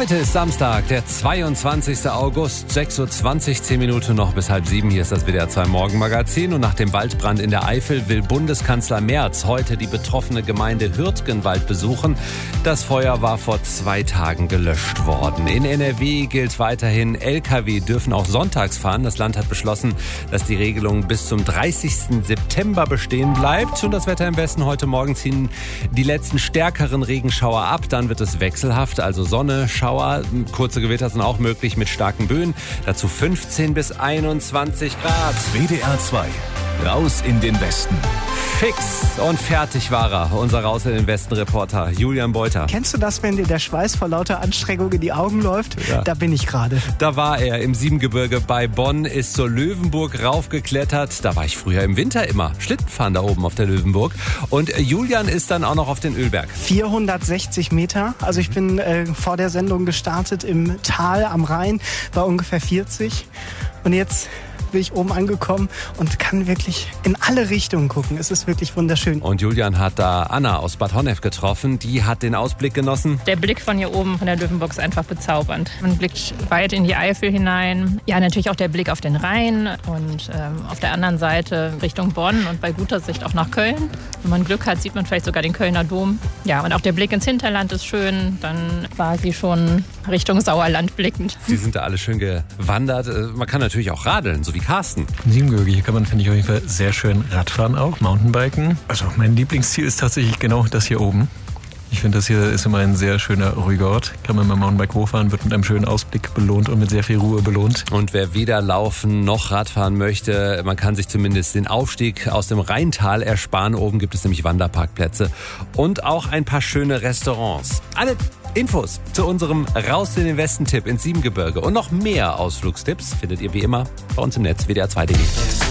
Heute ist Samstag, der 22. August, 6.20 Uhr, 10 Minuten noch bis 6:30. Hier ist das WDR 2 Morgenmagazin. Und nach dem Waldbrand in der Eifel will Bundeskanzler Merz heute die betroffene Gemeinde Hürtgenwald besuchen. Das Feuer war vor 2 Tagen gelöscht worden. In NRW gilt weiterhin, Lkw dürfen auch sonntags fahren. Das Land hat beschlossen, dass die Regelung bis zum 30. September bestehen bleibt. Und das Wetter im Westen: heute Morgen ziehen die letzten stärkeren Regenschauer ab. Dann wird es wechselhaft, also Sonne, Schauer, kurze Gewitter sind auch möglich mit starken Böen. Dazu 15 bis 21 Grad. WDR 2, raus in den Westen. Fix und fertig war er, unser Raus in den Westen-Reporter Julian Beuter. Kennst du das, wenn dir der Schweiß vor lauter Anstrengung in die Augen läuft? Ja. Da bin ich gerade. Da war er im Siebengebirge bei Bonn, ist zur Löwenburg raufgeklettert. Da war ich früher im Winter immer Schlittenfahren da oben auf der Löwenburg. Und Julian ist dann auch noch auf den Ölberg. 460 Meter. Also ich bin vor der Sendung gestartet im Tal am Rhein, war ungefähr 40. Und jetzt bin ich oben angekommen und kann wirklich in alle Richtungen gucken. Es ist wirklich wunderschön. Und Julian hat da Anna aus Bad Honnef getroffen. Die hat den Ausblick genossen. Der Blick von hier oben, von der Löwenburg, ist einfach bezaubernd. Man blickt weit in die Eifel hinein. Ja, natürlich auch der Blick auf den Rhein und auf der anderen Seite Richtung Bonn und bei guter Sicht auch nach Köln. Wenn man Glück hat, sieht man vielleicht sogar den Kölner Dom. Ja, und auch der Blick ins Hinterland ist schön. Dann war sie schon Richtung Sauerland blickend. Sie sind da alle schön gewandert. Man kann natürlich auch radeln, so wie Carsten. Im Siebengebirge, hier kann man, finde ich, auf jeden Fall sehr schön Radfahren auch, Mountainbiken. Also mein Lieblingsziel ist tatsächlich genau das hier oben. Ich finde, das hier ist immer ein sehr schöner, ruhiger Ort. Kann man mit dem Mountainbike hochfahren, wird mit einem schönen Ausblick belohnt und mit sehr viel Ruhe belohnt. Und wer weder laufen noch Radfahren möchte, man kann sich zumindest den Aufstieg aus dem Rheintal ersparen. Oben gibt es nämlich Wanderparkplätze und auch ein paar schöne Restaurants. Alle Infos zu unserem Raus in den Westen-Tipp ins Siebengebirge und noch mehr Ausflugstipps findet ihr wie immer bei uns im Netz wdr2.de.